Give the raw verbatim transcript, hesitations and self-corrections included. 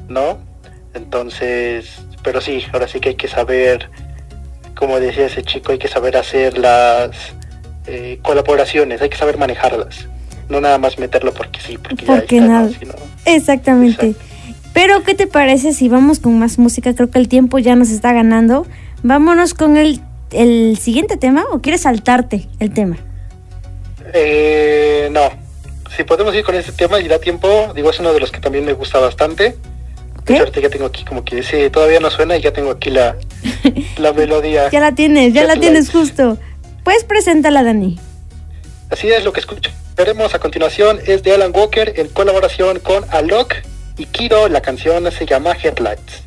¿no? Entonces, pero sí, ahora sí que hay que saber, como decía ese chico, hay que saber hacer las eh, colaboraciones, hay que saber manejarlas, no nada más meterlo porque sí, porque, porque ya está, nada. ¿no? Sino, exactamente. Exacto. Pero ¿qué te parece si vamos con más música? Creo que el tiempo ya nos está ganando. Vámonos con el, el siguiente tema, ¿o quieres saltarte el tema? Eh, no, si podemos ir con este tema y da tiempo, digo, es uno de los que también me gusta bastante. ¿Qué? Ahorita ya tengo aquí como que sí, todavía no suena y ya tengo aquí la, la melodía. Ya la tienes, ya Jet la tienes lights. Justo. Pues preséntala, Dani. Así es, lo que escucharemos a continuación es de Alan Walker en colaboración con Alok y Kiro. La canción se llama Headlights.